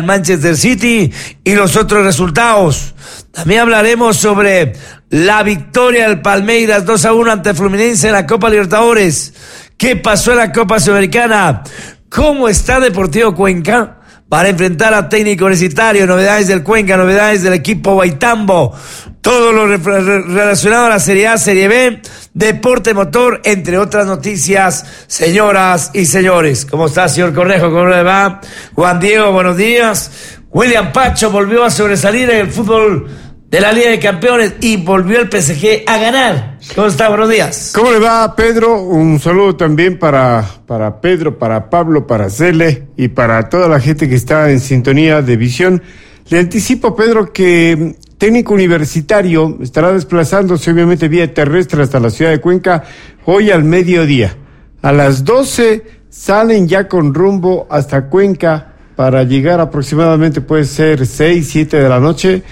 Manchester City y los otros resultados. También hablaremos sobre la victoria del Palmeiras 2-1 ante Fluminense en la Copa Libertadores. ¿Qué pasó en la Copa Sudamericana? ¿Cómo está Deportivo Cuenca para enfrentar a Técnico Universitario? Novedades del Cuenca, novedades del equipo Guaitambo, todo lo relacionado a la Serie A, Serie B, deporte motor, entre otras noticias, señoras y señores. ¿Cómo está, señor Cornejo? ¿Cómo le va? Juan Diego, buenos días. William Pacho volvió a sobresalir en el fútbol de la Liga de Campeones y volvió el PSG a ganar. ¿Cómo está? Buenos días. ¿Cómo le va, Pedro? Un saludo también para Pedro, para Pablo, para Cele y para toda la gente que está en sintonía de Visión. Le anticipo, Pedro, que Técnico Universitario estará desplazándose obviamente vía terrestre hasta la ciudad de Cuenca hoy al mediodía. A las 12 salen ya con rumbo hasta Cuenca para llegar aproximadamente, puede ser 6, 7 de la noche,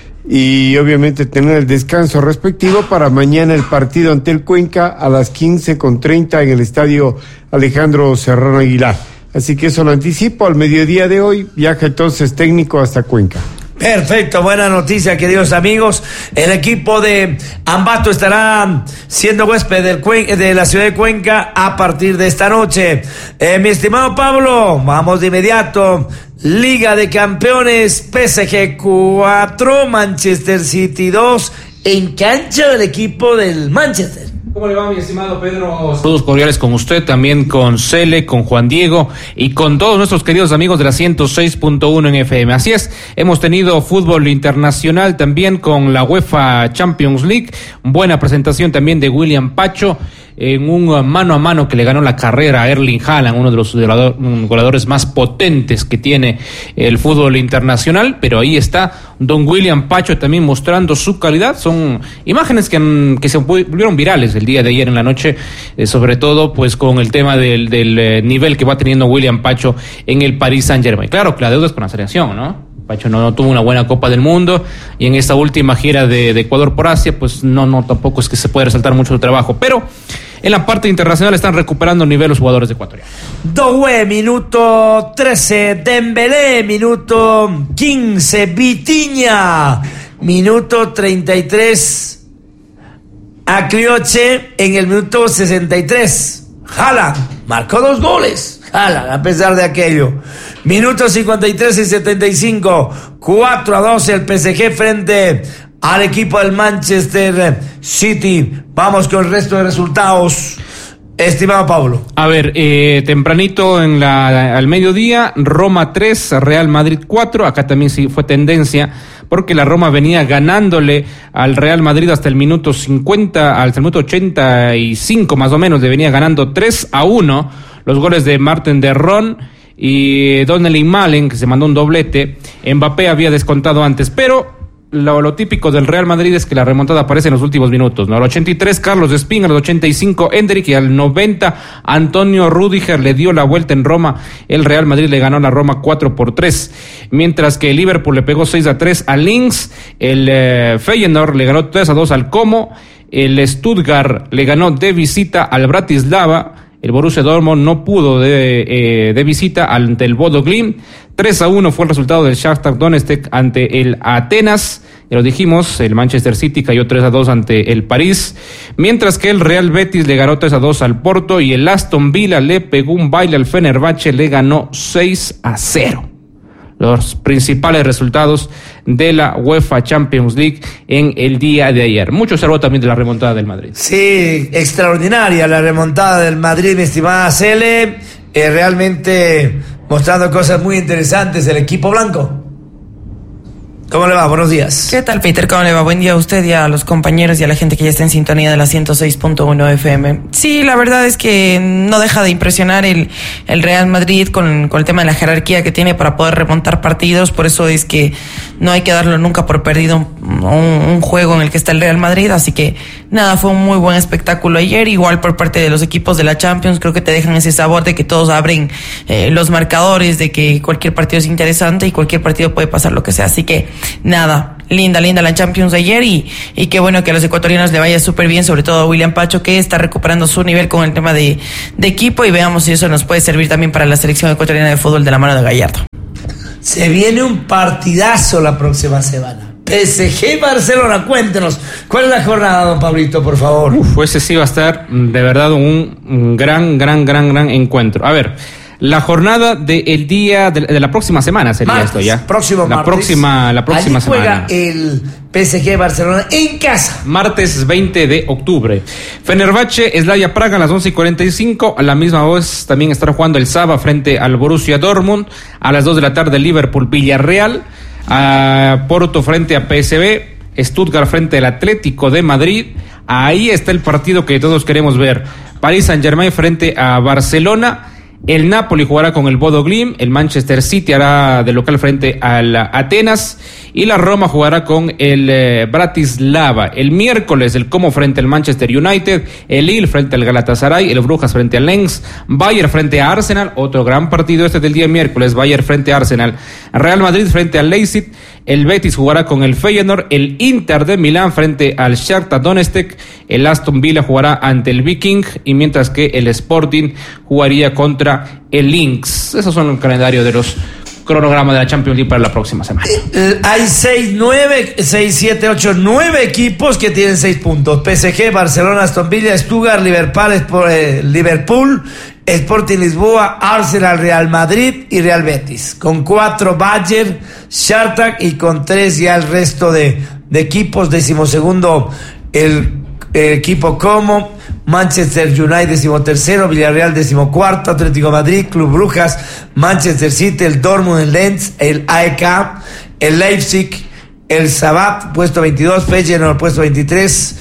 y obviamente tener el descanso respectivo para mañana el partido ante el Cuenca a las 15:30 en el estadio Alejandro Serrano Aguilar. Así que eso lo anticipo, al mediodía de hoy viaja entonces Técnico hasta Cuenca. Perfecto, buena noticia, queridos amigos. El equipo de Ambato estará siendo huésped de la ciudad de Cuenca a partir de esta noche. Mi estimado Pablo, vamos de inmediato. Liga de Campeones, PSG 4, Manchester City 2, en cancha del equipo del Manchester. ¿Cómo le va, mi estimado Pedro? Saludos cordiales con usted, también con Cele, con Juan Diego y con todos nuestros queridos amigos de la 106.1 en FM. Así es, hemos tenido fútbol internacional también con la UEFA Champions League. Buena presentación también de William Pacho en un mano a mano que le ganó la carrera a Erling Haaland, uno de los goleadores más potentes que tiene el fútbol internacional. Pero ahí está don William Pacho también mostrando su calidad. Son imágenes que se volvieron virales el día de ayer en la noche, sobre todo pues con el tema del nivel que va teniendo William Pacho en el Paris Saint-Germain. Claro que la deuda es con la selección, ¿no? Pacho no tuvo una buena Copa del Mundo y en esta última gira de Ecuador por Asia pues no tampoco es que se puede resaltar mucho su trabajo, pero en la parte internacional están recuperando nivel los jugadores ecuatorianos. Doué, minuto 13, Dembélé, minuto 15, Vitinha, minuto 33, Aklioche en el minuto 63, Haaland marcó 2 goles, Haaland, a pesar de aquello. Minutos 53 y 75, 4-2 el PSG frente al equipo del Manchester City. Vamos con el resto de resultados, estimado Pablo. A ver, tempranito al mediodía, Roma 3, Real Madrid 4. Acá también sí fue tendencia, porque la Roma venía ganándole al Real Madrid hasta el minuto 50, hasta el minuto 85 más o menos, le venía ganando 3-1. Los goles de Martin de Ron y Donnelly Malen, que se mandó un doblete. Mbappé había descontado antes, pero lo típico del Real Madrid es que la remontada aparece en los últimos minutos, ¿no? Al 83, Carlos Espín, al 85, Endrick, y al 90, Antonio Rüdiger le dio la vuelta en Roma. El Real Madrid le ganó a la Roma 4-3, mientras que el Liverpool le pegó 6-3 al Linz, el Feyenoord le ganó 3-2 al Como, el Stuttgart le ganó de visita al Bratislava. El Borussia Dortmund no pudo de visita ante el Bodo Glimt. 3-1 fue el resultado del Shakhtar Donetsk ante el Atenas. Ya lo dijimos, el Manchester City cayó 3-2 ante el París. Mientras que el Real Betis le ganó 3-2 al Porto y el Aston Villa le pegó un baile al Fenerbahce, le ganó 6-0. Los principales resultados de la UEFA Champions League en el día de ayer. Mucho se habló también de la remontada del Madrid. Sí, extraordinaria la remontada del Madrid, mi estimada Cele. Realmente mostrando cosas muy interesantes el equipo blanco. ¿Cómo le va? Buenos días. ¿Qué tal, Peter? ¿Cómo le va? Buen día a usted y a los compañeros y a la gente que ya está en sintonía de la 106.1 FM. Sí, la verdad es que no deja de impresionar el Real Madrid con el tema de la jerarquía que tiene para poder remontar partidos. Por eso es que no hay que darlo nunca por perdido un juego en el que está el Real Madrid. Así que nada, fue un muy buen espectáculo ayer. Igual por parte de los equipos de la Champions, creo que te dejan ese sabor de que todos abren los marcadores, de que cualquier partido es interesante y cualquier partido puede pasar lo que sea. Así que nada, linda la Champions de ayer y qué bueno que a los ecuatorianos le vaya súper bien, sobre todo a William Pacho, que está recuperando su nivel con el tema de equipo, y veamos si eso nos puede servir también para la selección ecuatoriana de fútbol de la mano de Gallardo. Se viene un partidazo la próxima semana. PSG Barcelona, cuéntenos, ¿cuál es la jornada, don Pablito, por favor? Ese sí va a estar de verdad un gran encuentro. A ver, la jornada del día de la próxima semana sería martes, esto ya. Próximo la martes. La próxima Allí semana. juega el PSG Barcelona en casa. Martes 20 de octubre. Fenerbahce, Slavia Praga a las 11:45. A la misma vez también estará jugando el Saba frente al Borussia Dortmund. A las 2 de la tarde Liverpool Villarreal. A Porto frente a PSV. Stuttgart frente al Atlético de Madrid. Ahí está el partido que todos queremos ver. Paris Saint-Germain frente a Barcelona. El Napoli jugará con el Bodo Glimt, el Manchester City hará de local frente al Atenas y la Roma jugará con el Bratislava. El miércoles el Como frente al Manchester United, el Lille frente al Galatasaray, el Brujas frente al Lens, Bayern frente a Arsenal, otro gran partido del día miércoles, Bayern frente a Arsenal, Real Madrid frente al Leipzig, el Betis jugará con el Feyenoord, el Inter de Milán frente al Shakhtar Donetsk, el Aston Villa jugará ante el Viking y mientras que el Sporting jugaría contra el Lynx. Esos son el calendario de los cronogramas de la Champions League para la próxima semana. Hay 9 equipos que tienen 6 puntos. PSG, Barcelona, Aston Villa, Stuttgart, Liverpool, Sporting Lisboa, Arsenal, Real Madrid y Real Betis. Con 4 Bayern, Shakhtar y con 3 ya el resto de equipos. 12º el equipo Como, Manchester United 13º, Villarreal 14º, Atlético de Madrid, Club Brujas, Manchester City, el Dortmund, el Lens, el AEK, el Leipzig, el Sabat, puesto 22, Feyenoord, puesto 23,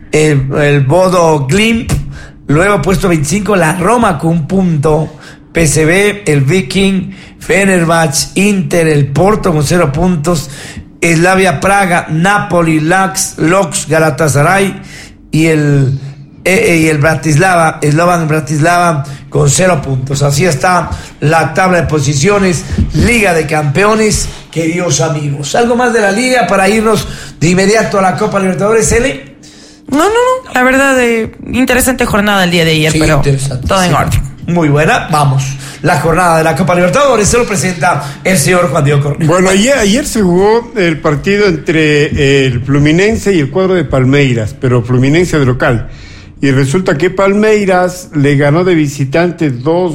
el Bodo Glimt, luego puesto 25, la Roma con 1 punto, PSV, el Viking, Fenerbahce, Inter, el Porto con 0 puntos, Slavia Praga, Napoli, Laux, Galatasaray y el Bratislava, Slovan Bratislava con 0 puntos. Así está la tabla de posiciones, Liga de Campeones, queridos amigos. ¿Algo más de la Liga para irnos de inmediato a la Copa Libertadores, L? No, la verdad, interesante jornada el día de ayer, sí, pero todo en orden. Muy buena, vamos. La jornada de la Copa Libertadores se lo presenta el señor Juan Diego Correa. Bueno, ayer se jugó el partido entre el Fluminense y el cuadro de Palmeiras, pero Fluminense de local. Y resulta que Palmeiras le ganó de visitante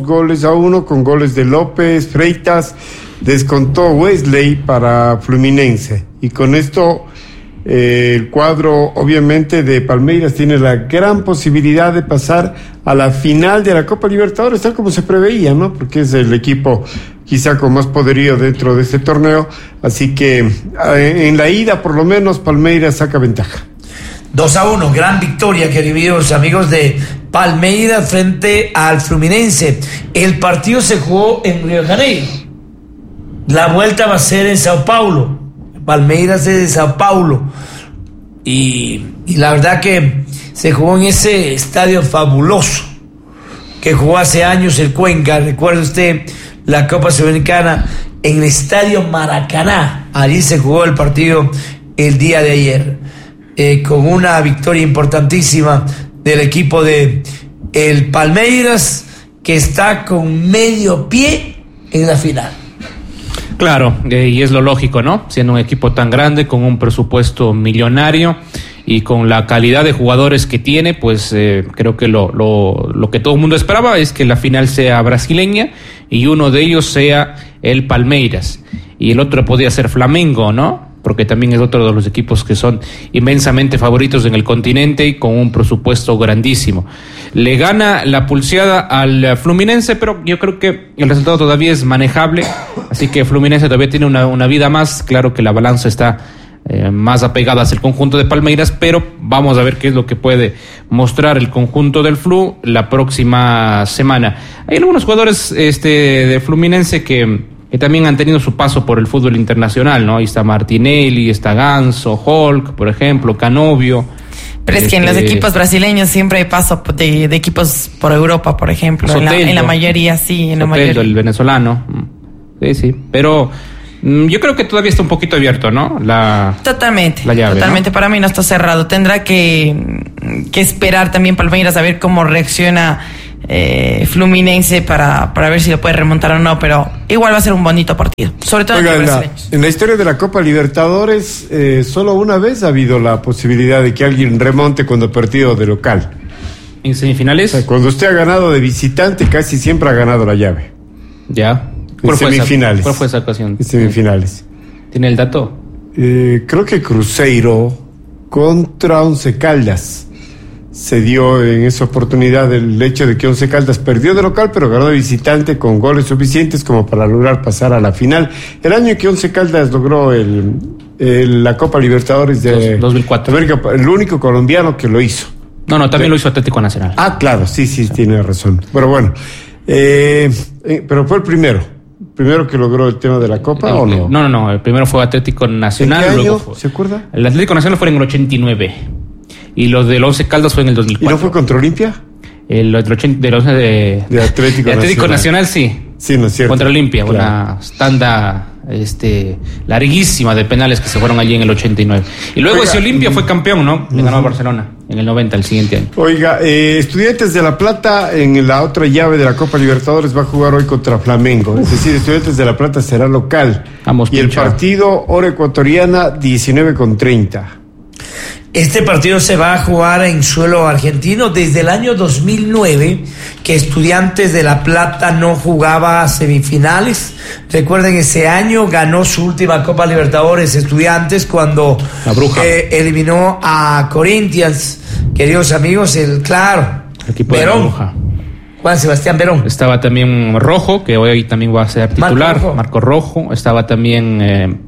2-1 con goles de López, Freitas, descontó Wesley para Fluminense. Y con esto el cuadro obviamente de Palmeiras tiene la gran posibilidad de pasar a la final de la Copa Libertadores, tal como se preveía, ¿no? Porque es el equipo quizá con más poderío dentro de este torneo. Así que en la ida por lo menos Palmeiras saca ventaja. 2-1, gran victoria, queridos amigos, de Palmeiras frente al Fluminense. El partido se jugó en Río de Janeiro. La vuelta va a ser en Sao Paulo. Palmeiras es de Sao Paulo. Y la verdad que se jugó en ese estadio fabuloso que jugó hace años el Cuenca. Recuerda usted la Copa Sudamericana en el estadio Maracaná. Allí se jugó el partido el día de ayer. Con una victoria importantísima del equipo de el Palmeiras, que está con medio pie en la final. Claro, y es lo lógico, ¿no? Siendo un equipo tan grande, con un presupuesto millonario y con la calidad de jugadores que tiene, pues creo que lo que todo el mundo esperaba es que la final sea brasileña y uno de ellos sea el Palmeiras y el otro podría ser Flamengo, ¿no? Porque también es otro de los equipos que son inmensamente favoritos en el continente y con un presupuesto grandísimo. Le gana la pulseada al Fluminense, pero yo creo que el resultado todavía es manejable, así que Fluminense todavía tiene una vida más. Claro que la balanza está más apegada hacia el conjunto de Palmeiras, pero vamos a ver qué es lo que puede mostrar el conjunto del Flu la próxima semana. Hay algunos jugadores de Fluminense que también han tenido su paso por el fútbol internacional, ¿no? Ahí está Martinelli, está Ganso, Hulk, por ejemplo, Canovio. Pero es que en los equipos brasileños siempre hay paso de equipos por Europa, por ejemplo. Soteldo, en la mayoría, sí. En la mayoría. El venezolano. Sí. Pero yo creo que todavía está un poquito abierto, ¿no? Totalmente. La llave, totalmente. ¿No? Para mí no está cerrado. Tendrá que esperar también Palmeiras a ver cómo reacciona Fluminense para ver si lo puede remontar o no, pero igual va a ser un bonito partido, sobre todo en la historia de la Copa Libertadores solo una vez ha habido la posibilidad de que alguien remonte cuando partido de local. ¿En semifinales? O sea, cuando usted ha ganado de visitante, casi siempre ha ganado la llave. Ya. En semifinales. ¿Cuál fue esa ocasión? En semifinales. ¿Tiene el dato? Creo que Cruzeiro contra Once Caldas se dio en esa oportunidad el hecho de que Once Caldas perdió de local, pero ganó de visitante con goles suficientes como para lograr pasar a la final. El año que Once Caldas logró la Copa Libertadores de 2004. América, el único colombiano que lo hizo. No, también lo hizo Atlético Nacional. Ah, claro, sí, tiene razón. Pero bueno, pero fue el primero que logró el tema de la Copa, ¿o no? No, el primero fue Atlético Nacional. ¿En qué año? Luego ¿Se acuerda? El Atlético Nacional fue en el 89 y los del Once Caldas fue en el 2004. ¿Y no fue contra Olimpia? De Atlético Nacional, sí. Sí, no es cierto. Contra Olimpia, claro. Una tanda larguísima de penales que se fueron allí en el 89. Y luego ese Olimpia fue campeón, ¿no? Le ganó a Barcelona en el 90, el siguiente año. Oiga, Estudiantes de La Plata en la otra llave de la Copa Libertadores va a jugar hoy contra Flamengo. Es decir, Estudiantes de La Plata será local. Vamos, y el partido hora ecuatoriana 19:30. Este partido se va a jugar en suelo argentino desde el año 2009, que Estudiantes de La Plata no jugaba semifinales. Recuerden, ese año ganó su última Copa Libertadores Estudiantes cuando eliminó a Corinthians. Queridos amigos, el equipo Verón. De la Bruja. Juan Sebastián Verón. Estaba también Rojo, que hoy también va a ser titular. Marco Rojo. Estaba también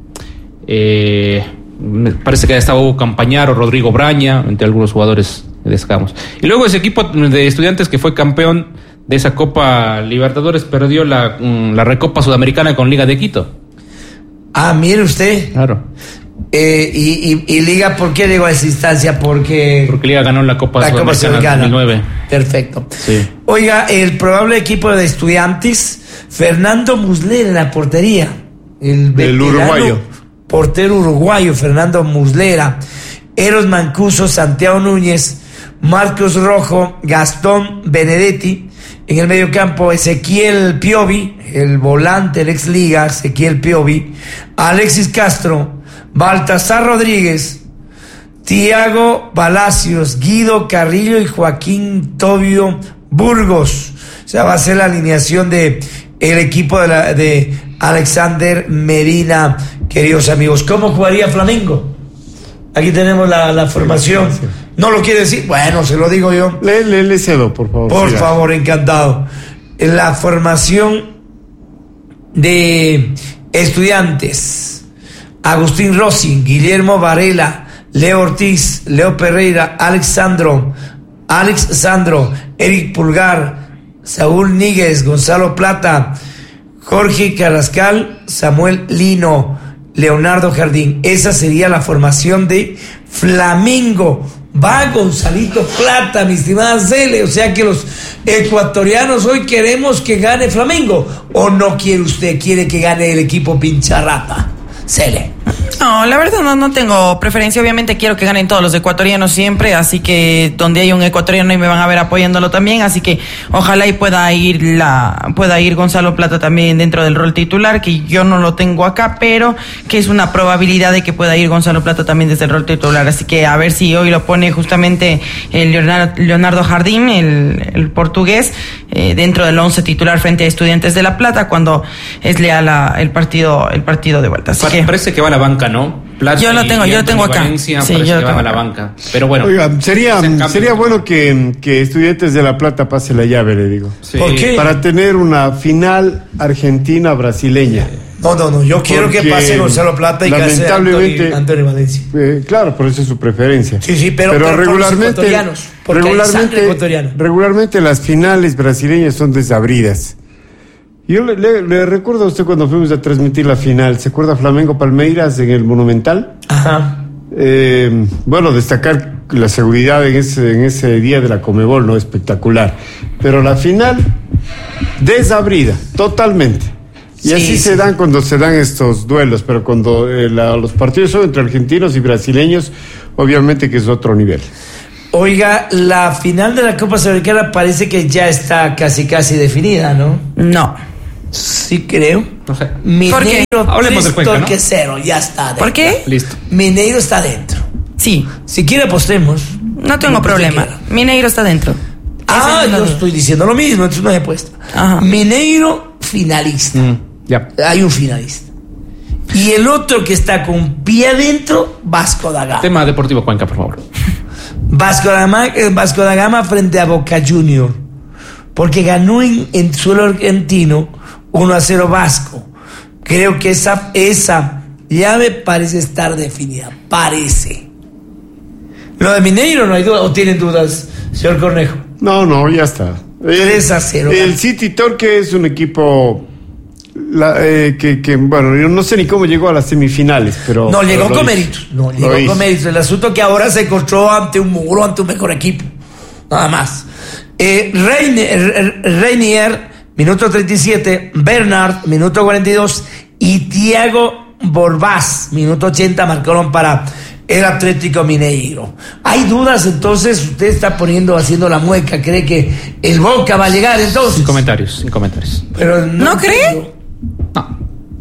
me parece que estaba Hugo Campañaro, Rodrigo Braña, entre algunos jugadores destacamos. Y luego ese equipo de Estudiantes que fue campeón de esa Copa Libertadores perdió la Recopa Sudamericana con Liga de Quito. Ah, mire usted. Claro. Y Liga, ¿por qué llegó a esa instancia? Porque Liga ganó la Copa Sudamericana 2009. Perfecto. Sí. Oiga, el probable equipo de Estudiantes, Fernando Muslera en la portería. El uruguayo. Portero uruguayo, Fernando Muslera. Eros Mancuso, Santiago Núñez, Marcos Rojo, Gastón Benedetti. En el mediocampo, Ezequiel Piovi, el volante, el ex Liga, Ezequiel Piovi. Alexis Castro, Baltasar Rodríguez, Tiago Palacios, Guido Carrillo y Joaquín Tobio Burgos. O sea, va a ser la alineación de el equipo de Alexander Medina, queridos amigos. ¿Cómo jugaría Flamengo? Aquí tenemos la formación. ¿No lo quiere decir? Bueno, se lo digo yo. Le cedo, por favor. Por favor, encantado. La formación de Estudiantes: Agustín Rossi, Guillermo Varela, Leo Ortiz, Leo Pereira, Alex Sandro, Eric Pulgar, Saúl Níguez, Gonzalo Plata, Jorge Carrascal, Samuel Lino, Leonardo Jardín. Esa sería la formación de Flamengo. Va Gonzalito Plata, mi estimada Cele. O sea que los ecuatorianos hoy queremos que gane Flamengo. ¿O no quiere usted? ¿Quiere que gane el equipo Pincharrata? Cele. No, la verdad no tengo preferencia. Obviamente quiero que ganen todos los ecuatorianos siempre, así que donde hay un ecuatoriano y me van a ver apoyándolo también, así que ojalá y pueda ir Gonzalo Plata también dentro del rol titular, que yo no lo tengo acá, pero que es una probabilidad de que pueda ir Gonzalo Plata también desde el rol titular, así que a ver si hoy lo pone justamente el Leonardo Jardín, el portugués, dentro del 11 titular frente a Estudiantes de La Plata cuando es leal el partido de vuelta. Así que parece que va a la banca, ¿no? Plata yo lo tengo acá. Valencia, sí, yo lo tengo a la banca. Pero bueno. Oiga, sería bueno que Estudiantes de La Plata pase la llave, le digo. Sí. ¿Por qué? Para tener una final argentina-brasileña. No, yo quiero que pase Gonzalo Plata y que sea Antonio Valencia. Claro, por eso es su preferencia. Sí, pero regularmente las finales brasileñas son desabridas. Yo le recuerdo a usted cuando fuimos a transmitir la final, ¿se acuerda Flamengo Palmeiras en el Monumental? Ajá. Bueno, destacar la seguridad en ese día de la Conmebol, ¿no? Espectacular. Pero la final, desabrida, totalmente. Y así se dan cuando se dan estos duelos, pero cuando los partidos son entre argentinos y brasileños, obviamente que es otro nivel. Oiga, la final de la Copa Sudamericana parece que ya está casi definida, ¿no? No. Sí, creo. No sé. ¿Por qué? Hablemos de Cuenca, ¿no? Que cero, ya está dentro. ¿Por qué? Listo. Mineiro está dentro. Sí. Si quiere apostemos. No tengo Lo que problema. usted quiera. Mineiro está dentro. Yo estoy diciendo lo mismo, entonces no he puesto. Ajá. Mineiro, finalista. Ya. Hay un finalista. Y el otro que está con pie adentro, Vasco da Gama. Tema Deportivo Cuenca, por favor. Vasco da Gama frente a Boca Junior. Porque ganó en suelo argentino 1-0 Vasco. Creo que esa llave parece estar definida. Parece. Lo de Mineiro no hay duda. ¿O tienen dudas, señor Cornejo? No, ya está. 3-0. El City Torque es un equipo bueno, yo no sé ni cómo llegó a las semifinales, pero... No, llegó pero con méritos. No, llegó con méritos. El asunto que ahora se encontró ante un muro, ante un mejor equipo. Nada más. Reinier, minuto 37. Bernard, minuto 42. Y Thiago Borbás, minuto 80, marcaron para el Atlético Mineiro. ¿Hay dudas entonces? Usted está haciendo la mueca. ¿Cree que el Boca va a llegar entonces? Sin comentarios. Pero ¿No cree? No.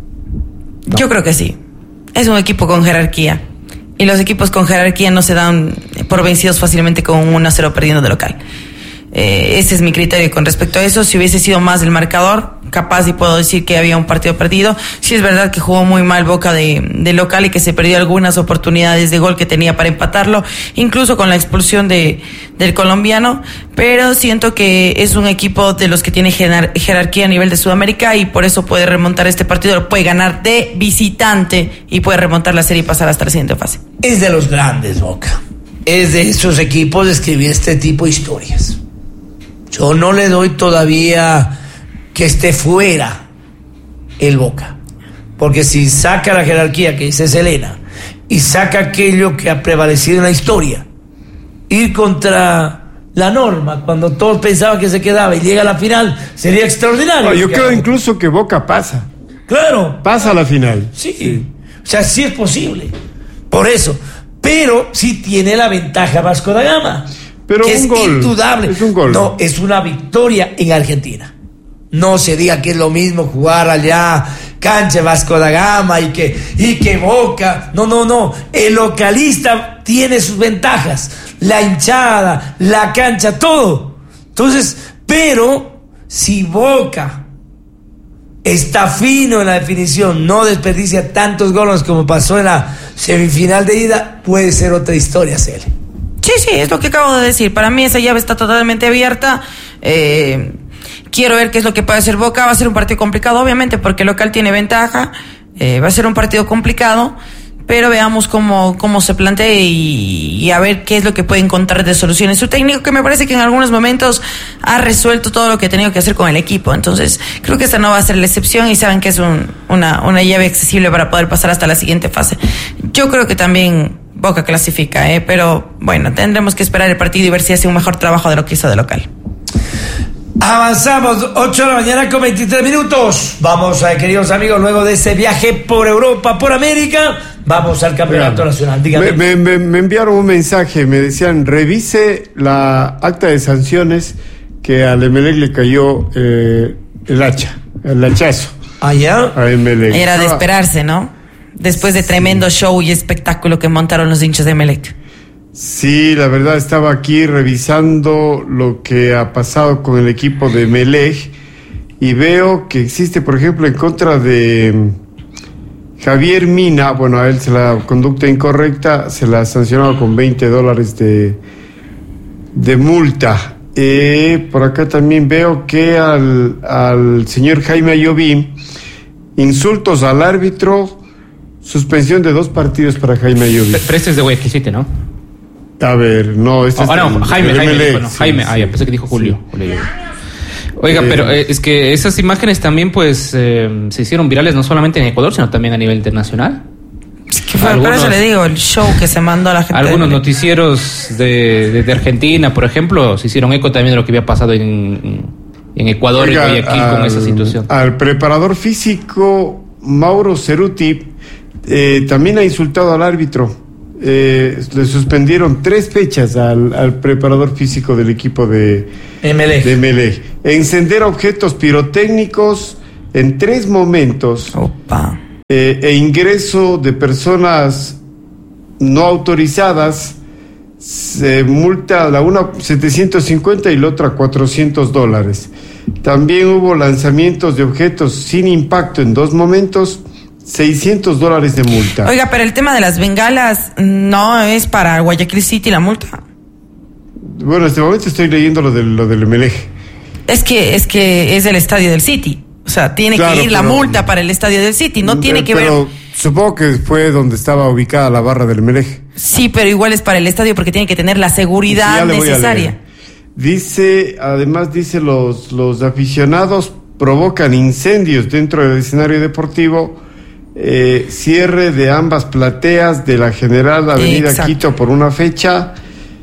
Yo creo que sí. Es un equipo con jerarquía. Y los equipos con jerarquía no se dan por vencidos fácilmente con un 1-0 perdiendo de local. Ese es mi criterio con respecto a eso. Si hubiese sido más el marcador, capaz y puedo decir que había un partido perdido. Sí es verdad que jugó muy mal Boca de local y que se perdió algunas oportunidades de gol que tenía para empatarlo, incluso con la expulsión del colombiano, pero siento que es un equipo de los que tiene jerarquía a nivel de Sudamérica y por eso puede remontar este partido, lo puede ganar de visitante y puede remontar la serie y pasar hasta la siguiente fase. Es de los grandes, Boca. Es de esos equipos de escribir este tipo de historias. Yo no le doy todavía que esté fuera el Boca. Porque si saca la jerarquía que dice Selena y saca aquello que ha prevalecido en la historia, ir contra la norma cuando todos pensaban que se quedaba y llega a la final, sería extraordinario. Yo creo incluso que Boca pasa. Claro. Pasa a la final. Sí. O sea, sí es posible. Por eso. Pero sí tiene la ventaja Vasco da Gama. Pero que un es gol, indudable. es un gol. No, es una victoria en Argentina. No se diga que es lo mismo jugar allá, cancha Vasco da Gama y que Boca. No. El localista tiene sus ventajas. La hinchada, la cancha, todo. Entonces, pero si Boca está fino en la definición, no desperdicia tantos goles como pasó en la semifinal de ida, puede ser otra historia, Cele. Sí, es lo que acabo de decir. Para mí esa llave está totalmente abierta. Quiero ver qué es lo que puede hacer Boca. Va a ser un partido complicado, obviamente, porque el local tiene ventaja. Va a ser un partido complicado, pero veamos cómo se plantea y a ver qué es lo que puede encontrar de soluciones. Su técnico, que me parece que en algunos momentos ha resuelto todo lo que ha tenido que hacer con el equipo. Entonces, creo que esta no va a ser la excepción y saben que es una llave accesible para poder pasar hasta la siguiente fase. Yo creo que también Boca clasifica, pero bueno, tendremos que esperar el partido y ver si hace un mejor trabajo de lo que hizo de local. Avanzamos, 8 de la mañana con 23 minutos. Vamos, queridos amigos, luego de ese viaje por Europa, por América, vamos al campeonato nacional. Dígame. Me enviaron un mensaje, me decían, revise la acta de sanciones que a Emelec le cayó el hachazo. ¿Allá? A Emelec. Era de esperarse, ¿no? Después de tremendo show y espectáculo que montaron los hinchas de Emelec. Sí, la verdad estaba aquí revisando lo que ha pasado con el equipo de Emelec y veo que existe, por ejemplo, en contra de Javier Mina, bueno, a él la conducta incorrecta se la ha sancionado con $20 de multa. Por acá también veo que al señor Jaime Ayoví, insultos al árbitro, suspensión de 2 partidos para Jaime Ayoví. Pero este es de Guayaquil City, ¿no? A ver, no, este Jaime, Emelec, sí, Jaime, sí. Pensé que dijo Julio. Oiga, pero es que esas imágenes también pues se hicieron virales no solamente en Ecuador, sino también a nivel internacional. Es que por eso le digo, el show que se mandó a la gente. Algunos noticieros de Argentina, por ejemplo, se hicieron eco también de lo que había pasado en Ecuador y Guayaquil con esa situación. Al preparador físico Mauro Ceruti también ha insultado al árbitro le suspendieron 3 fechas al preparador físico del equipo de Emelec. Encender objetos pirotécnicos en 3 momentos. Opa. E ingreso de personas no autorizadas. Se multa la una 750 y la otra $400. También hubo lanzamientos de objetos sin impacto en 2 momentos, $600 de multa. Oiga, pero el tema de las bengalas no es para Guayaquil City la multa. Bueno, en este momento estoy leyendo lo del Emelec. Es que es el estadio del City. O sea, tiene que ir la multa para el estadio del City, no tiene que ver. Supongo que fue donde estaba ubicada la barra del Emelec. Sí, pero igual es para el estadio porque tiene que tener la seguridad necesaria. Dice, los aficionados provocan incendios dentro del escenario deportivo, cierre de ambas plateas de la General Avenida Quito por una fecha,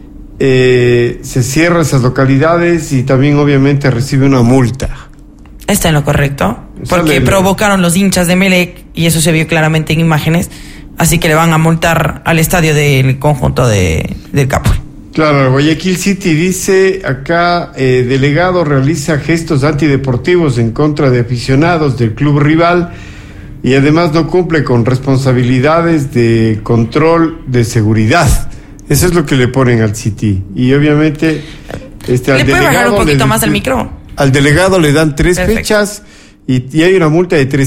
se cierran esas localidades y también obviamente recibe una multa. Está en lo correcto, porque provocaron los hinchas de Emelec y eso se vio claramente en imágenes, así que le van a multar al estadio del conjunto del Capo. Claro, Guayaquil City dice acá, delegado realiza gestos antideportivos en contra de aficionados del club rival y además no cumple con responsabilidades de control de seguridad. Eso es lo que le ponen al City. Y obviamente ¿Le puede bajar un poquito más el micro? Al delegado le dan 3 fechas y hay una multa de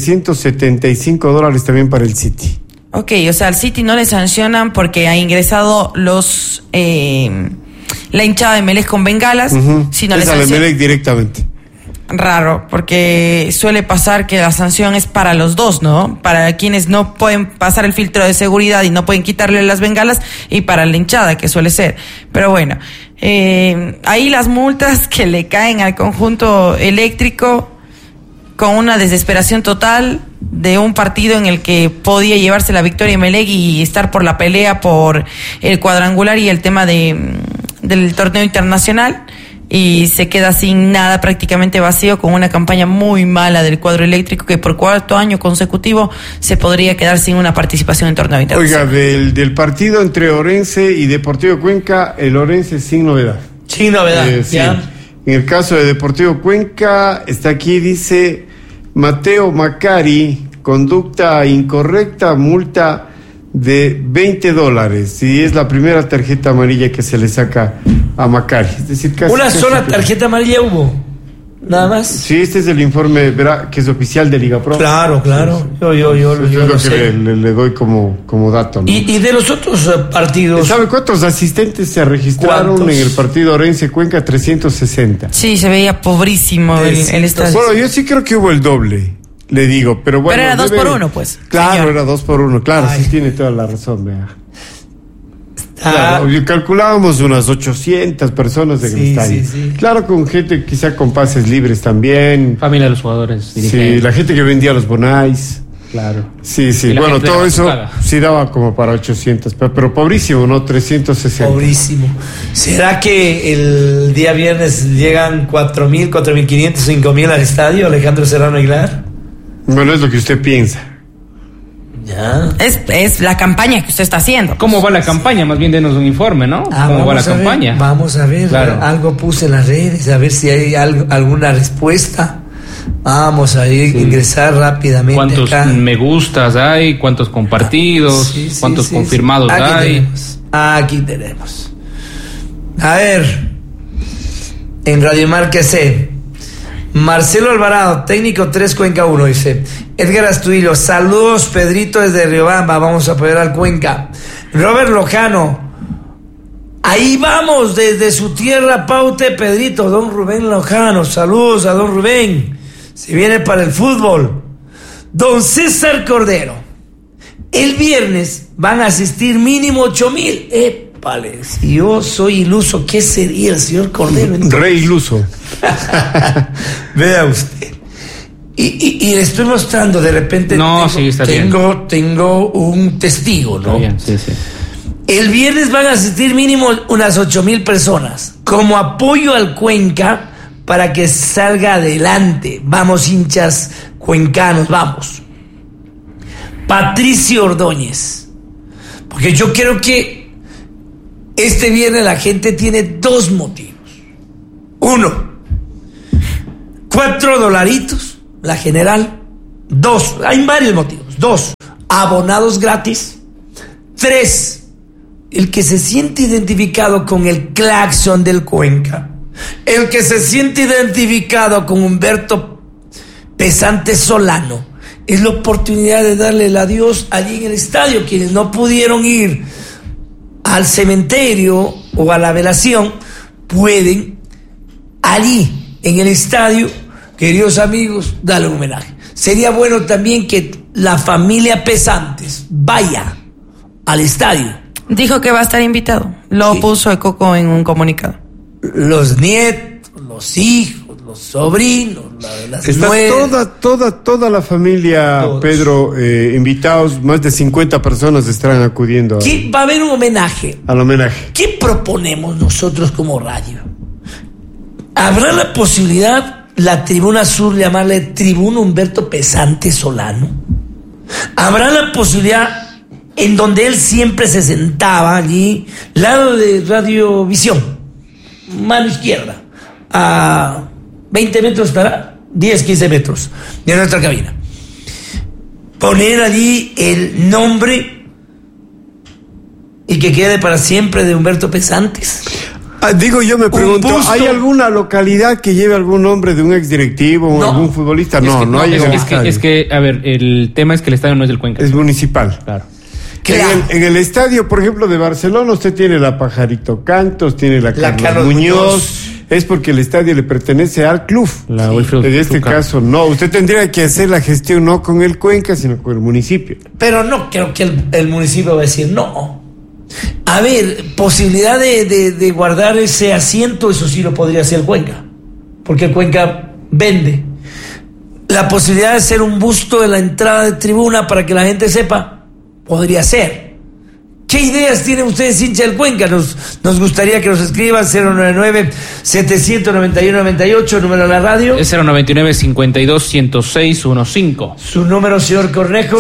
$375 también para el City. Ok, o sea, al City no le sancionan porque ha ingresado la hinchada de Emelec con bengalas, sino le sancionan Emelec directamente. Raro, porque suele pasar que la sanción es para los dos, ¿no? Para quienes no pueden pasar el filtro de seguridad y no pueden quitarle las bengalas, y para la hinchada, que suele ser. Pero bueno, ahí las multas que le caen al conjunto eléctrico con una desesperación total de un partido en el que podía llevarse la victoria Emelec y estar por la pelea por el cuadrangular y el tema del torneo internacional, y se queda sin nada, prácticamente vacío, con una campaña muy mala del cuadro eléctrico que por 4 años consecutivos se podría quedar sin una participación en torneo internacional. Oiga, del partido entre Orense y Deportivo Cuenca, el Orense sin novedad. Sin novedad, ya. Sí. En el caso de Deportivo Cuenca, está aquí, dice Mateo Macari, conducta incorrecta, multa de $20. Y es la primera tarjeta amarilla que se le saca a Macari. Es decir, casi una sola tarjeta amarilla hubo, nada más. Sí, este es el informe, verá, que es oficial de Liga Pro. Claro. Yo es lo que le doy como dato, ¿no? Y de los otros partidos, ¿sabe cuántos asistentes se registraron en el partido Orense Cuenca? 360. Sí, se veía pobrísimo el estadio. Bueno, yo sí creo que hubo el doble, le digo, pero bueno. Pero era 2-1, pues. Claro, señor. Era 2-1, claro. Ay. Sí tiene toda la razón, vea. Claro, calculábamos unas 800 personas en el estadio. Sí. Claro, con gente quizá con pases libres también. Familia de los jugadores. Sí, la gente que vendía los bonais. Claro. Sí. Bueno, todo eso sí daba como para 800, pero pobrísimo, ¿no? 360. Pobrísimo. ¿Será que el día viernes llegan 4.000, 4.500, 5.000 al estadio, Alejandro Serrano Aguilar? Bueno, es lo que usted piensa. Ya. Es la campaña que usted está haciendo. ¿Cómo va la campaña? Más bien denos un informe, ¿no? ¿Cómo va la campaña? Vamos a ver, claro. Algo puse en las redes, a ver si hay alguna respuesta. Vamos a ingresar rápidamente. ¿Cuántos me gustas hay? ¿Cuántos compartidos? ¿Cuántos confirmados hay? Aquí tenemos. A ver, en Radio Marca C, Marcelo Alvarado, técnico 3 Cuenca 1, dice Edgar Astudillo, saludos Pedrito desde Riobamba, vamos a apoyar al Cuenca. Robert Lojano, ahí vamos desde su tierra Paute, Pedrito. Don Rubén Lojano, saludos a don Rubén, se viene para el fútbol. Don César Cordero, el viernes van a asistir mínimo 8,000. Épale, si yo soy iluso, ¿qué sería el señor Cordero? Rey iluso. Vea usted. Y le estoy mostrando de repente. No, tengo un testigo, ¿no? Está bien, sí. El viernes van a asistir mínimo unas 8,000 personas como apoyo al Cuenca para que salga adelante. Vamos, hinchas cuencanos, vamos. Patricio Ordóñez, Porque yo creo que este viernes la gente tiene dos motivos. Uno, $4, la general. Dos, hay varios motivos. Dos, abonados gratis. Tres, el que se siente identificado con el claxon del Cuenca. El que se siente identificado con Humberto Pesante Solano. Es la oportunidad de darle el adiós allí en el estadio. Quienes no pudieron ir al cementerio o a la velación, pueden allí en el estadio, queridos amigos, darle un homenaje. Sería bueno también que la familia Pesantes vaya al estadio. Dijo que va a estar invitado. Lo puso Coco en un comunicado. Los nietos, los hijos, los sobrinos, las está nueras. toda la familia, todos. Pedro, invitados, más de 50 personas estarán acudiendo. Va a haber un homenaje. Al homenaje. ¿Qué proponemos nosotros como radio? ¿Habrá la posibilidad, la Tribuna Sur, llamarle Tribuna Humberto Pesante Solano? ¿Habrá la posibilidad en donde él siempre se sentaba allí, lado de Radiovisión, mano izquierda, a 20 metros estará, 10, 15 metros de nuestra cabina? Poner allí el nombre y que quede para siempre de Humberto Pesantes. Digo, yo me pregunto, ¿hay alguna localidad que lleve algún nombre de un exdirectivo o algún futbolista? No hay. Es que, a ver, el tema es que el estadio no es del Cuenca. Es municipal. Claro. En el estadio, por ejemplo, de Barcelona, usted tiene la Pajarito Cantos, tiene la Carlos Muñoz. Es porque el estadio le pertenece al club. En este caso, no. Usted tendría que hacer la gestión no con el Cuenca, sino con el municipio. Pero no creo que el municipio va a decir no. A ver, posibilidad de guardar ese asiento, eso sí lo podría hacer el Cuenca, porque el Cuenca vende. La posibilidad de hacer un busto en la entrada de tribuna para que la gente sepa, podría ser. ¿Qué ideas tienen ustedes, hincha del Cuenca? Nos gustaría que nos escriban. 099-791-98, número de la radio. Es 099-52-106-15. Su número, señor Cornejo.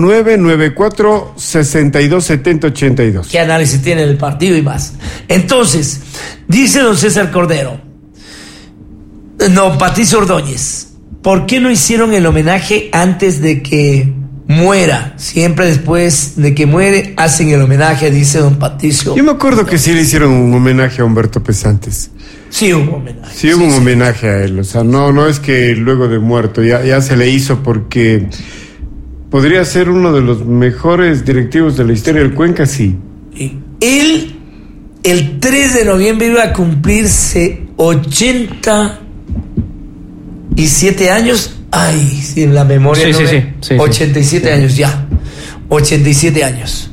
0994-6270-82. ¿Qué análisis tiene del partido y más? Entonces, dice don César Cordero, Patricio Ordóñez, ¿por qué no hicieron el homenaje antes de que muera? Siempre después de que muere hacen el homenaje, dice don Patricio. Yo me acuerdo que sí le hicieron un homenaje a Humberto Pesantes. Sí hubo homenaje. Sí hubo un homenaje a él. O sea, no es que luego de muerto ya se le hizo, porque podría ser uno de los mejores directivos de la historia del Cuenca, sí. Él, el 3 de noviembre iba a cumplirse 87 años. Ay, si en la memoria sí, 87 años ya. 87 años.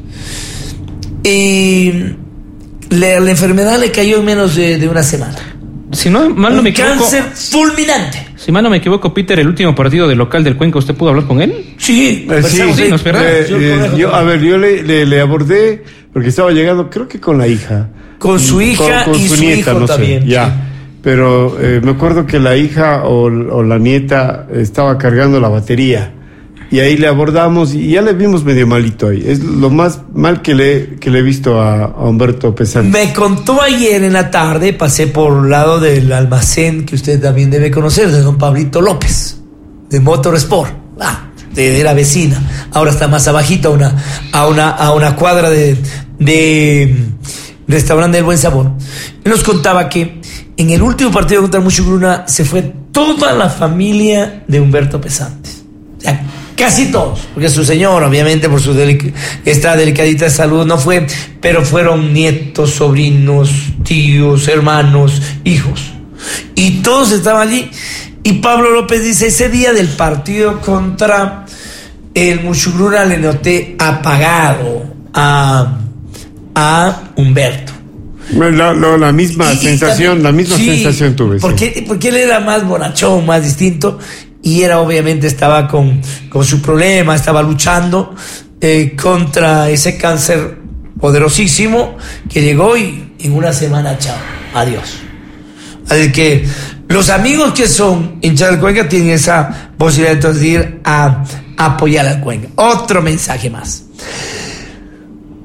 Y la enfermedad le cayó en menos de una semana. Si no no me equivoco, cáncer fulminante. Si mal no me equivoco, Peter, el último partido del local del Cuenca, ¿usted pudo hablar con él? Sí, ¿no es verdad? Yo le abordé porque estaba llegando, creo que con la hija. Con su hija con y su nieta, hijo no también. Sé, ya. Sí. Pero me acuerdo que la hija o la nieta estaba cargando la batería y ahí le abordamos y ya le vimos medio malito ahí. Es lo más mal que le he visto a Humberto Pesante. Me contó ayer en la tarde, pasé por el lado del almacén que usted también debe conocer, de don Pablito López, de Motorsport, de la vecina. Ahora está más abajito, a una cuadra de restaurante del Buen Sabor. Y nos contaba que en el último partido contra Muchugruna se fue toda la familia de Humberto Pesantes. O sea, casi todos, porque su señor, obviamente, por su esta delicadita de salud, no fue, pero fueron nietos, sobrinos, tíos, hermanos, hijos. Y todos estaban allí. Y Pablo López dice, ese día del partido contra el Muchugruna le noté apagado a Humberto. La misma sensación, sensación tuve. Porque él era más bonachón, más distinto, y obviamente estaba con su problema, estaba luchando contra ese cáncer poderosísimo que llegó y en una semana, chao, adiós. Así que los amigos que son hinchas del Cuenca tienen esa posibilidad entonces de ir a apoyar al Cuenca. Otro mensaje más.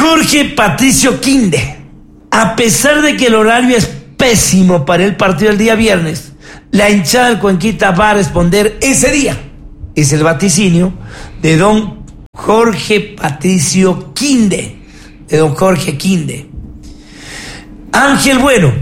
Jorge Patricio Quinde, a pesar de que el horario es pésimo para el partido del día viernes, la hinchada del Cuenquita va a responder ese día. Es el vaticinio de don Jorge Patricio Quinde, de don Jorge Quinde. Ángel Bueno,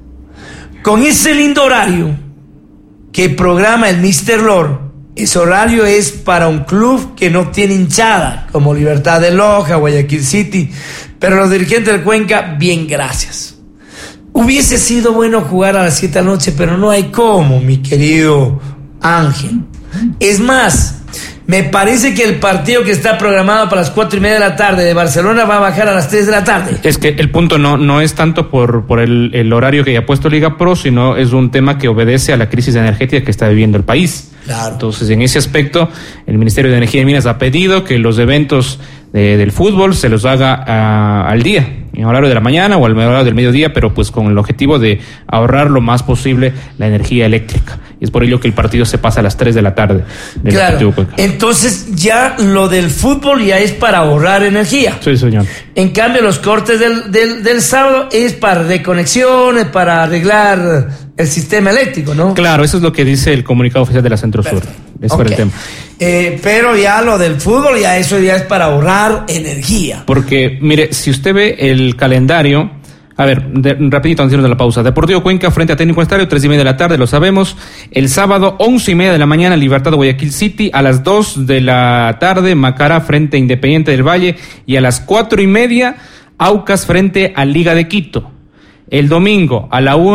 con ese lindo horario que programa el Mr. Lord, ese horario es para un club que no tiene hinchada, como Libertad de Loja, Guayaquil City, pero los dirigentes del Cuenca, bien, gracias. Hubiese sido bueno jugar a las 7 de la noche, pero no hay cómo, mi querido Ángel. Es más, me parece que el partido que está programado para las 4:30 de la tarde de Barcelona va a bajar a las 3 de la tarde. Es que el punto no es tanto por el horario que ya ha puesto Liga Pro, sino es un tema que obedece a la crisis energética que está viviendo el país. Claro. Entonces, en ese aspecto, el Ministerio de Energía y Minas ha pedido que los eventos del fútbol se los haga al día, en horario de la mañana o al horario del mediodía, pero pues con el objetivo de ahorrar lo más posible la energía eléctrica. Y es por ello que el partido se pasa a las 3 de la tarde. Claro, entonces ya lo del fútbol ya es para ahorrar energía. Sí, señor. En cambio, los cortes del sábado es para reconexiones, para arreglar el sistema eléctrico, ¿no? Claro, eso es lo que dice el comunicado oficial de la Centro Sur. Es por el tema. Pero ya lo del fútbol, ya eso ya es para ahorrar energía. Porque, mire, si usted ve el calendario, a ver, rapidito antes de la pausa. Deportivo Cuenca frente a Técnico Universitario, 3:30 de la tarde, lo sabemos. El sábado, 11:30 de la mañana, Libertad de Guayaquil City. A las 2 de la tarde, Macará frente a Independiente del Valle. Y a las 4:30, Aucas frente a Liga de Quito. El domingo, a las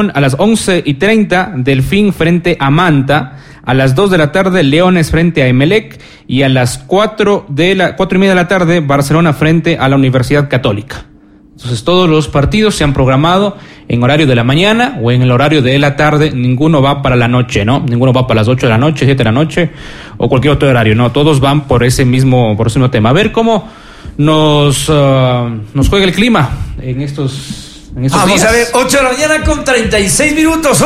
11:30, Delfín frente a Manta. A las 2 de la tarde, Leones frente a Emelec. Y a las 4:30 de la tarde, Barcelona frente a la Universidad Católica. Entonces, todos los partidos se han programado en horario de la mañana o en el horario de la tarde. Ninguno va para la noche, ¿no? Ninguno va para las 8 de la noche, 7 de la noche o cualquier otro horario, ¿no? Todos van por ese mismo tema. A ver cómo nos juega el clima en estos Vamos días. A ver, 8 de la mañana con 36 minutos,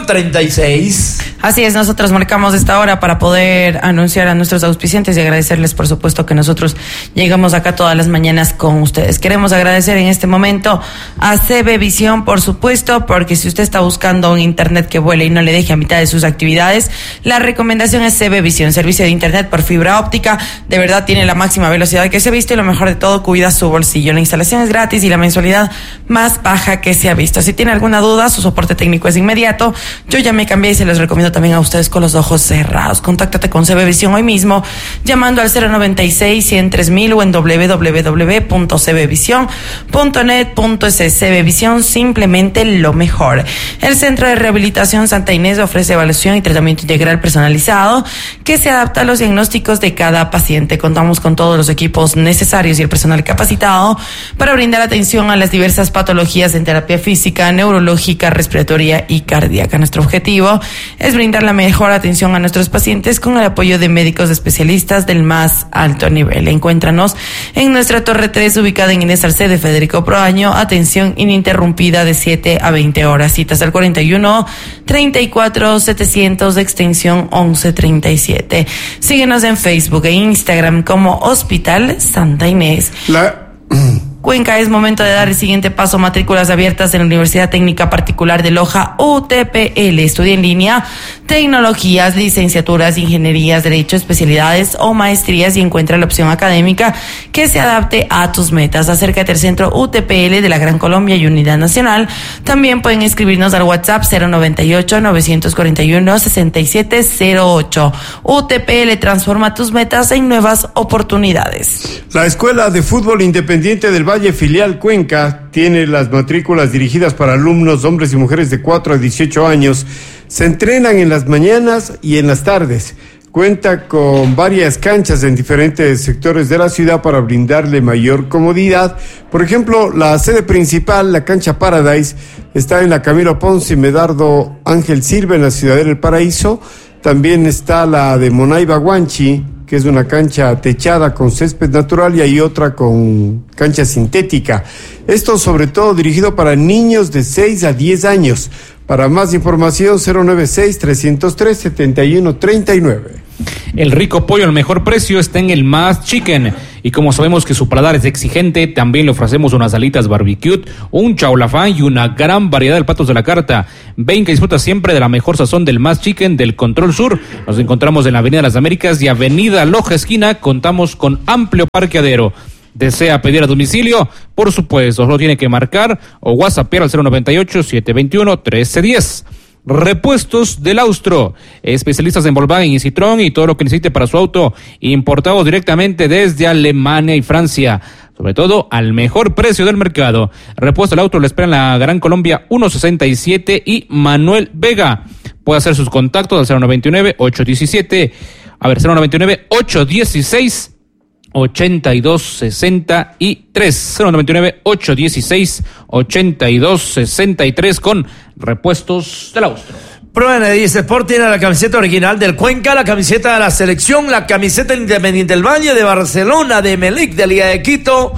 8:36. Así es, nosotros marcamos esta hora para poder anunciar a nuestros auspiciantes y agradecerles, por supuesto, que nosotros llegamos acá todas las mañanas con ustedes. Queremos agradecer en este momento a CB Visión, por supuesto, porque si usted está buscando un internet que vuele y no le deje a mitad de sus actividades, la recomendación es CB Visión, servicio de internet por fibra óptica. De verdad tiene la máxima velocidad que se ha visto y lo mejor de todo, cuida su bolsillo. La instalación es gratis y la mensualidad más baja que se ha visto. Si tiene alguna duda, su soporte técnico es inmediato. Yo ya me cambié y se les recomiendo también a ustedes con los ojos cerrados. Contáctate con CB Visión hoy mismo llamando al 096-100-3000 o en www.cbvision.net.es. CB Visión, simplemente lo mejor. El Centro de Rehabilitación Santa Inés ofrece evaluación y tratamiento integral personalizado que se adapta a los diagnósticos de cada paciente. Contamos con todos los equipos necesarios y el personal capacitado para brindar atención a las diversas patologías en terapia física, neurológica, respiratoria y cardíaca. Nuestro objetivo es brindar la mejor atención a nuestros pacientes con el apoyo de médicos especialistas del más alto nivel. Encuéntranos en nuestra Torre 3, ubicada en Inés Arcede Federico Proaño. Atención ininterrumpida de 7 a 20 horas. Citas al 41-34-700 de extensión 1137. Síguenos en Facebook e Instagram como Hospital Santa Inés. Cuenca, es momento de dar el siguiente paso. Matrículas abiertas en la Universidad Técnica Particular de Loja, UTPL. Estudia en línea tecnologías, licenciaturas, ingenierías, derecho, especialidades o maestrías y encuentra la opción académica que se adapte a tus metas. Acércate al centro UTPL de la Gran Colombia y Unidad Nacional. También pueden escribirnos al WhatsApp 098-941-6708. UTPL, transforma tus metas en nuevas oportunidades. La Escuela de Fútbol Independiente del Valle Filial Cuenca tiene las matrículas dirigidas para alumnos, hombres y mujeres de 4 a 18 años. Se entrenan en las mañanas y en las tardes. Cuenta con varias canchas en diferentes sectores de la ciudad para brindarle mayor comodidad. Por ejemplo, la sede principal, la cancha Paradise, está en la Camilo Ponce y Medardo Ángel Silva en la Ciudadela del Paraíso. También está la de Monaiba Guanchi, que es una cancha techada con césped natural, y hay otra con cancha sintética. Esto sobre todo dirigido para niños de 6 a 10 años. Para más información, 096-303-7139. El rico pollo al mejor precio está en el Más Chicken. Y como sabemos que su paladar es exigente, también le ofrecemos unas alitas barbecue, un chaulafán y una gran variedad de platos de la carta. Ven que disfruta siempre de la mejor sazón del Más Chicken del Control Sur. Nos encontramos en la Avenida Las Américas y Avenida Loja Esquina. Contamos con amplio parqueadero. ¿Desea pedir a domicilio? Por supuesto, solo tiene que marcar o WhatsAppear al 098-721-1310. Repuestos del Austro, especialistas en Volkswagen y Citroën y todo lo que necesite para su auto, importados directamente desde Alemania y Francia, sobre todo al mejor precio del mercado. Repuesto del Austro le espera en la Gran Colombia 167 y Manuel Vega. Puede hacer sus contactos al 099-816 8263 099-816-8263 con Repuestos del Austro. Pro Energy Sport tiene la camiseta original del Cuenca, la camiseta de la selección, la camiseta Independiente del Valle, de Barcelona, de Melec, de Liga de Quito,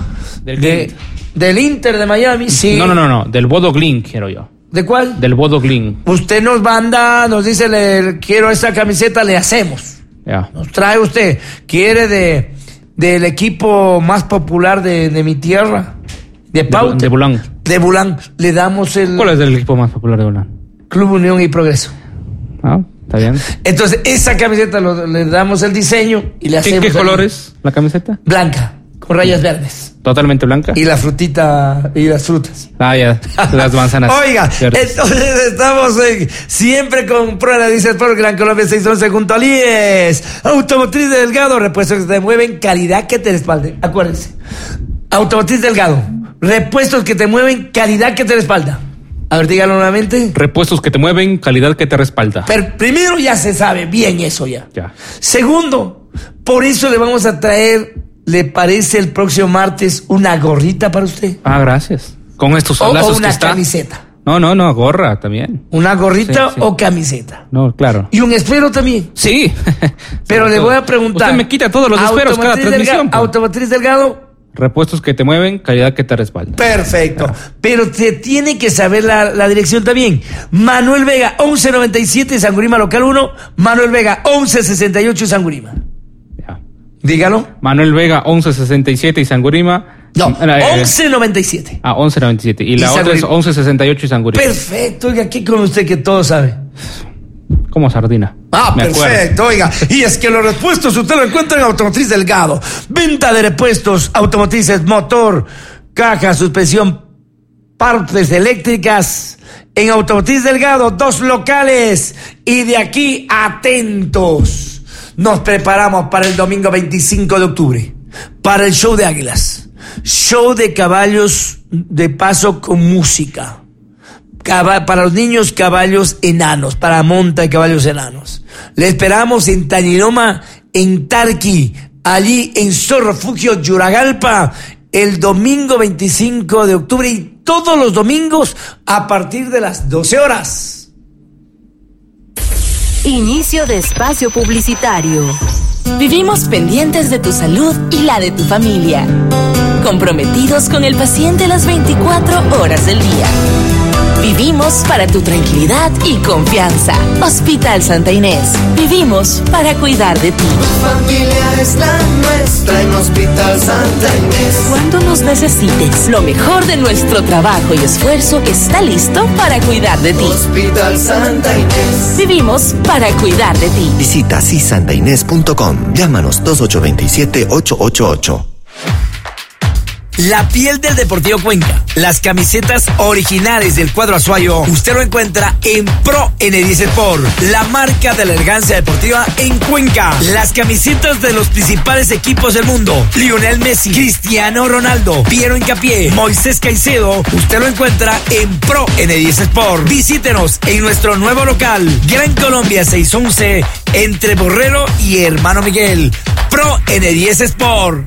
del Inter de Miami, sí. No, del Bodo Glimt quiero yo. ¿De cuál? Del Bodo Glimt. Usted nos manda, nos dice, quiero esa camiseta, le hacemos. Ya. Nos trae usted, quiere del equipo más popular de mi tierra, de Pauta. De Bulán. De Bulán, le damos el... ¿Cuál es el equipo más popular de Bulán? Club Unión y Progreso. Ah, está bien. Entonces, esa camiseta le damos el diseño y le hacemos... ¿Qué color es la camiseta? Blanca, con rayas verdes. ¿Totalmente blanca? Y la frutita, y las frutas. Ah, ya, las manzanas. Oiga, verdes. Entonces estamos siempre con Prueba, dice por Gran Colombia 611 junto a Lies. Automotriz Delgado, repuestos que te mueven, calidad que te respalde. Acuérdense. Automotriz Delgado, repuestos que te mueven, calidad que te respalda. A ver, dígalo nuevamente. Repuestos que te mueven, calidad que te respalda. Pero primero ya se sabe bien eso ya. Ya. Segundo, por eso le vamos a traer, ¿le parece el próximo martes una gorrita para usted? Ah, gracias. Con estos solazos o una que está. Camiseta. No, gorra también. ¿Una gorrita Sí, sí. o camiseta? No, claro. Y un esfero también. Sí. Pero le voy a preguntar. Usted me quita todos los esferos cada transmisión. Automotriz Delgado. Repuestos que te mueven, calidad que te respalda. Perfecto. Pero te tiene que saber la dirección también. Manuel Vega, 1197, Sangurima Local 1. Manuel Vega, 1168, Sangurima. Ya. Dígalo. Manuel Vega, 1167 y Sangurima. No, 1197. Ah, 1197. Y la Y otra es Sangurima. 1168 y Sangurima. Perfecto. Oiga, aquí con usted que todo sabe. Como sardina. Ah, Me perfecto, oiga. Y es que los repuestos usted lo encuentra en Automotriz Delgado. Venta de repuestos, automotrices, motor, caja, suspensión, partes eléctricas. En Automotriz Delgado, 2 locales. Y de aquí, atentos. Nos preparamos para el domingo 25 de octubre. Para el show de águilas. Show de caballos de paso con música. Para los niños, caballos enanos, para monta y caballos enanos. Le esperamos en Taninoma, en Tarqui, allí en Zorro Refugio, Yuragalpa, el domingo 25 de octubre y todos los domingos a partir de las 12 horas. Inicio de espacio publicitario. Vivimos pendientes de tu salud y la de tu familia. Comprometidos con el paciente las 24 horas del día. Vivimos para tu tranquilidad y confianza. Hospital Santa Inés. Vivimos para cuidar de ti. Tu familia es la nuestra en Hospital Santa Inés. Cuando nos necesites, lo mejor de nuestro trabajo y esfuerzo está listo para cuidar de ti. Hospital Santa Inés. Vivimos para cuidar de ti. Visita sisantainés.com. Llámanos 2827-888. La piel del Deportivo Cuenca. Las camisetas originales del cuadro azuayo. Usted lo encuentra en Pro N10 Sport, la marca de la elegancia deportiva en Cuenca. Las camisetas de los principales equipos del mundo. Lionel Messi, Cristiano Ronaldo, Piero Hincapié, Moisés Caicedo. Usted lo encuentra en Pro N10 Sport. Visítenos en nuestro nuevo local, Gran Colombia 611, entre Borrero y Hermano Miguel. Pro N10 Sport.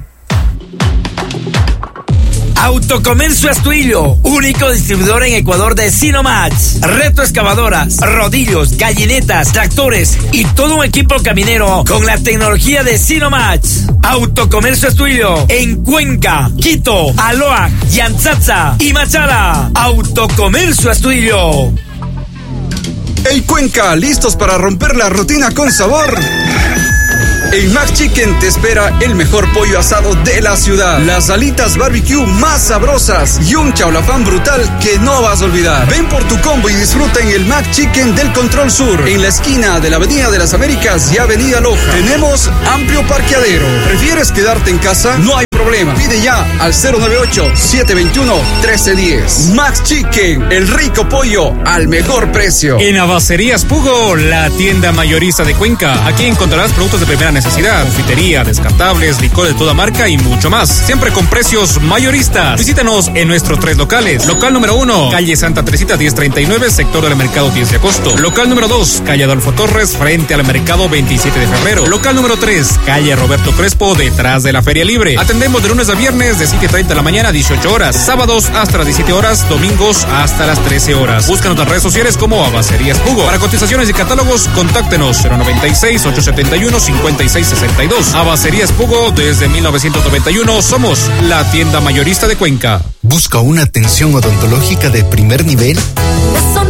Autocomercio Astuillo, único distribuidor en Ecuador de Sinomax, reto excavadoras, rodillos, gallinetas, tractores y todo un equipo caminero con la tecnología de Sinomax. Autocomercio Astuillo en Cuenca, Quito, Aloa, Yantzatza y Machala. Autocomercio Astuillo. ¡Hey Cuenca! ¿Listos para romper la rutina con sabor? En Mac Chicken te espera el mejor pollo asado de la ciudad, las alitas barbecue más sabrosas y un chaulafán brutal que no vas a olvidar. Ven por tu combo y disfruta en el Mac Chicken del Control Sur, en la esquina de la Avenida de las Américas y Avenida Loja. Tenemos amplio parqueadero. ¿Prefieres quedarte en casa? No hay problema. Pide ya al 098-721-1310. Max Chicken, el rico pollo al mejor precio. En Abacerías Pugo, la tienda mayorista de Cuenca. Aquí encontrarás productos de primera necesidad, confitería, descartables, licor de toda marca y mucho más. Siempre con precios mayoristas. Visítanos en nuestros 3 locales. Local número 1, calle Santa Teresita 1039, sector del mercado 10 de agosto. Local número 2, calle Adolfo Torres, frente al mercado 27 de febrero. Local número 3, calle Roberto Crespo, detrás de la Feria Libre. Atendemos de lunes a viernes de 7:30 de la mañana a 18 horas. Sábados hasta las 17 horas, domingos hasta las 13 horas. Búscanos en las redes sociales como Abacerías Pugo. Para cotizaciones y catálogos, contáctenos 096-871-5662. Abacerías Pugo, desde 1991 somos la tienda mayorista de Cuenca. ¿Busca una atención odontológica de primer nivel? La